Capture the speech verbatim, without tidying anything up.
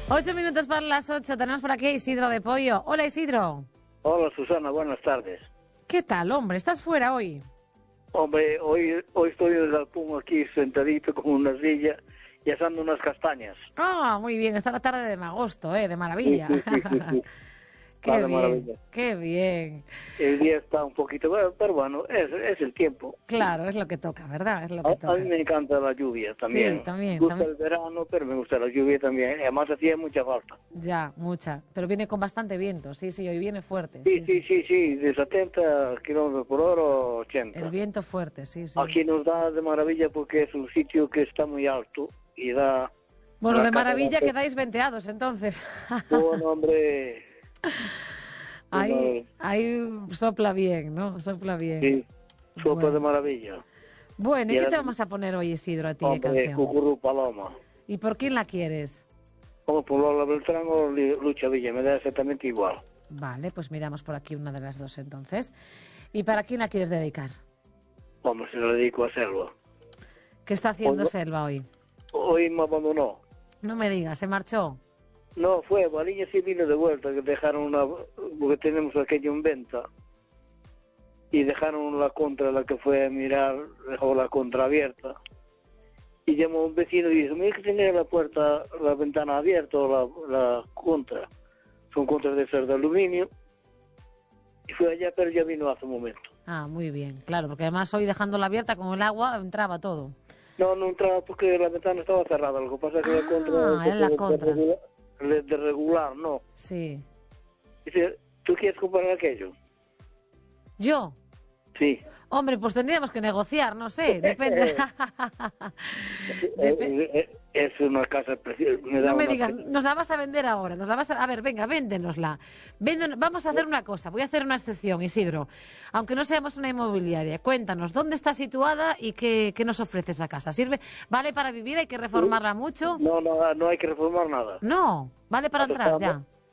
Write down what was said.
Ocho minutos para las ocho. Tenemos por aquí a Isidro de Pollo. Hola, Isidro. Hola, Susana. Buenas tardes. ¿Qué tal, hombre? ¿Estás fuera hoy? Hombre, hoy, hoy estoy desde el Pum aquí sentadito con una silla y asando unas castañas. Ah, muy bien. Está la tarde de agosto, ¿eh? De maravilla. Sí, sí, sí, sí. Qué Vale, bien, maravilla. qué bien. El día está un poquito, bueno, pero bueno, es, es el tiempo. Claro, es lo que toca, ¿verdad? Es lo que A, toca. a mí me encanta la lluvia también. Sí, también, Me gusta también. el verano, pero me gusta la lluvia también. Además hacía mucha falta. Ya, mucha. Pero viene con bastante viento. Sí, sí, hoy viene fuerte. Sí, sí, sí, sí, de setenta kilómetros por hora o ochenta. El viento fuerte, sí, sí. Aquí nos da de maravilla porque es un sitio que está muy alto y da... Bueno, la de maravilla cataratas. quedáis venteados, entonces. Bueno, hombre... Ahí, ahí sopla bien, ¿no? Sopla bien. Sí, sopa Bueno. de maravilla. Bueno, ¿y Y qué ahora- te vamos a poner hoy, Isidro, a ti de Hombre, canción? Cucurú Paloma. ¿Y por quién la quieres? Como por Lola Beltrán o Li- Lucha Villa, me da exactamente igual. Vale, pues miramos por aquí una de las dos entonces. ¿Y para quién la quieres dedicar? Vamos, se lo dedico a Selva. ¿Qué está haciendo Hoy- Selva hoy? Hoy me abandonó. No me digas, se marchó. No, fue, la niña sí vino de vuelta, que dejaron una... porque tenemos aquello en venta. Y dejaron la contra, la que fue a mirar, dejó la contra abierta. Y llamó a un vecino y dijo, mira que tenía la puerta, la ventana abierta o la, la contra. Son contras de esas de aluminio. Y fue allá, pero ya vino hace un momento. Ah, muy bien, claro, porque además hoy dejándola abierta con el agua entraba todo. No, no entraba porque la ventana estaba cerrada. Lo que pasa es que Ah, la contra... era la de- contra. De regular, de- de regular, no. Sí. Dice, ¿tú quieres comprar aquello? ¿Yo? Sí. Hombre, pues tendríamos que negociar, no sé, depende. Dep- Eh, eh, Es una casa preciosa. Me da No me una digas, pena. nos la vas a vender ahora, nos la vas a... A ver, venga, véndenosla. Vénden- Vamos a hacer una cosa, voy a hacer una excepción, Isidro. Aunque no seamos una inmobiliaria, cuéntanos, ¿dónde está situada y qué, qué nos ofrece esa casa? ¿Sirve? ¿Vale para vivir? ¿Hay que reformarla mucho? No, no, no hay que reformar nada. No, ¿vale para entrar Está, ya?